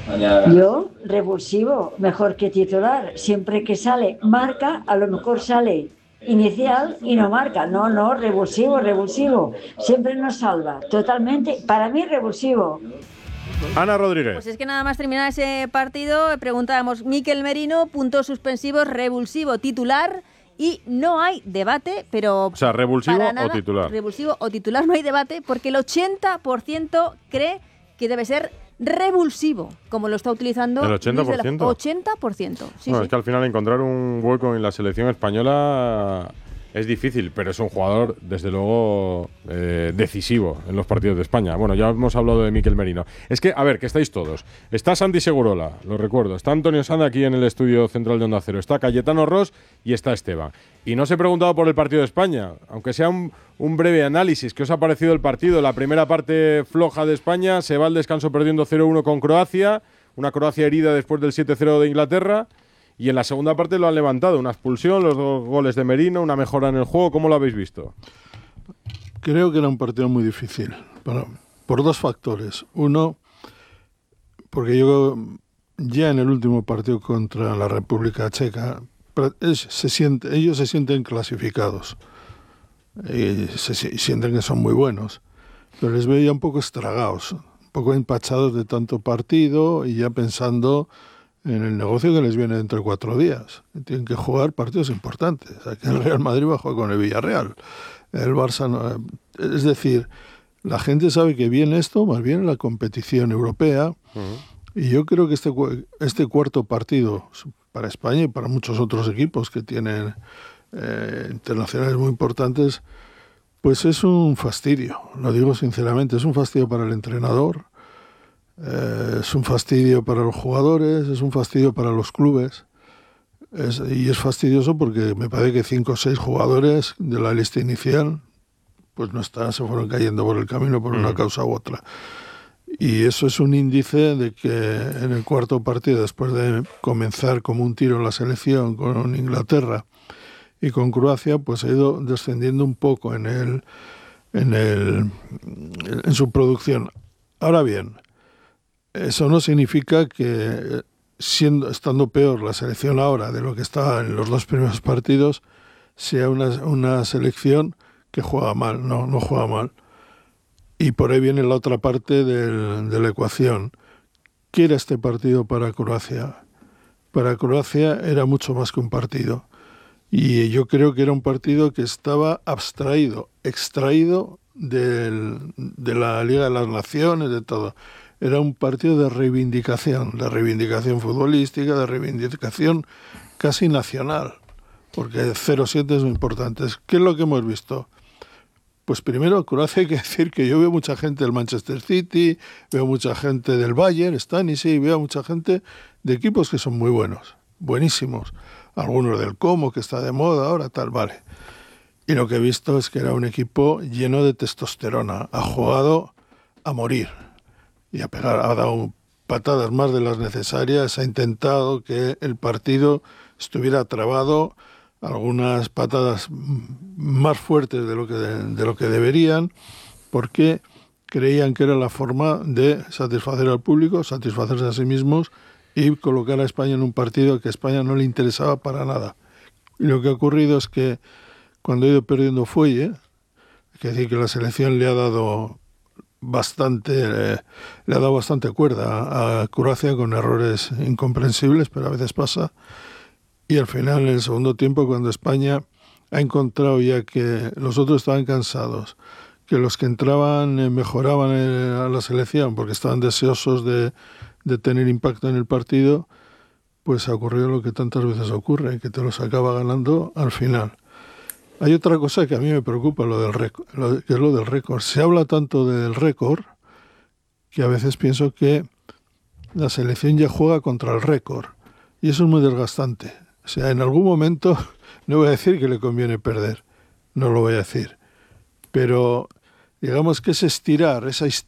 Yo, revulsivo, mejor que titular. Siempre que sale, marca, a lo mejor sale inicial y no marca. No, no, revulsivo, revulsivo. Siempre nos salva. Totalmente. Para mí, revulsivo. Ana Rodríguez. Pues es que nada más terminar ese partido, preguntábamos, Mikel Merino, puntos suspensivos, revulsivo, titular, y no hay debate, pero... O sea, ¿revulsivo nada, o titular? Revulsivo o titular, no hay debate, porque el 80% cree que debe ser revulsivo, como lo está utilizando... ¿El 80%? 80%, sí, Bueno, sí. es que al final encontrar un hueco en la selección española es difícil, pero es un jugador, desde luego, decisivo en los partidos de España. Bueno, ya hemos hablado de Mikel Merino. Es que, a ver, que estáis todos. Está Santi Segurola, lo recuerdo. Está Antonio Sanda aquí en el estudio central de Onda Cero. Está Cayetano Ros y está Esteban. Y no os he preguntado por el partido de España, aunque sea un breve análisis. ¿Qué os ha parecido el partido? La primera parte floja de España, se va al descanso perdiendo 0-1 con Croacia, una Croacia herida después del 7-0 de Inglaterra. Y en la segunda parte lo han levantado, una expulsión, los 2 goles de Merino, una mejora en el juego. ¿Cómo lo habéis visto? Creo que era un partido muy difícil, por 2 factores. Uno, porque yo ya en el último partido contra la República Checa, ellos se sienten clasificados, sienten que son muy buenos, pero les veo ya un poco estragados, un poco empachados de tanto partido y ya pensando en el negocio que les viene dentro de 4 días. Tienen que jugar partidos importantes. Aquí el Real Madrid va a jugar con el Villarreal. El Barça no. Es decir, la gente sabe que viene esto, más bien la competición europea. Y yo creo que este cuarto partido para España y para muchos otros equipos que tienen internacionales muy importantes, pues es un fastidio. Lo digo sinceramente, es un fastidio para el entrenador. Es un fastidio para los jugadores, es un fastidio para los clubes y es fastidioso porque me parece que 5 o 6 jugadores de la lista inicial pues no están, se fueron cayendo por el camino por una causa u otra, y eso es un índice de que en el cuarto partido, después de comenzar como un tiro en la selección con Inglaterra y con Croacia, pues ha ido descendiendo un poco en su producción. Ahora bien, eso no significa que, estando peor la selección ahora de lo que estaba en los 2 primeros partidos, sea una selección que juega mal. No juega mal. Y por ahí viene la otra parte de la ecuación. ¿Qué era este partido para Croacia? Para Croacia era mucho más que un partido. Y yo creo que era un partido que estaba extraído de la Liga de las Naciones, de todo. Era un partido de reivindicación futbolística, de reivindicación casi nacional, porque 0-7 es muy importante. ¿Qué es lo que hemos visto? Pues primero, Croacia, hay que decir que yo veo mucha gente del Manchester City, veo mucha gente del Bayern, veo mucha gente de equipos que son muy buenos, buenísimos. Algunos del Como, que está de moda ahora, tal, vale. Y lo que he visto es que era un equipo lleno de testosterona, ha jugado a morir. Y ha dado patadas más de las necesarias, ha intentado que el partido estuviera trabado, algunas patadas más fuertes de lo que deberían, porque creían que era la forma de satisfacer al público, satisfacerse a sí mismos y colocar a España en un partido que a España no le interesaba para nada. Y lo que ha ocurrido es que cuando ha ido perdiendo fuelle, hay que decir que la selección le ha dado bastante cuerda a Croacia con errores incomprensibles, pero a veces pasa. Y al final, en el segundo tiempo, cuando España ha encontrado ya que los otros estaban cansados, que los que entraban mejoraban a la selección porque estaban deseosos de tener impacto en el partido, pues ha ocurrido lo que tantas veces ocurre, que te los acaba ganando al final. Hay otra cosa que a mí me preocupa, que es lo del récord. Se habla tanto del récord que a veces pienso que la selección ya juega contra el récord. Y eso es muy desgastante. O sea, en algún momento, no voy a decir que le conviene perder, no lo voy a decir. Pero digamos que es estirar esa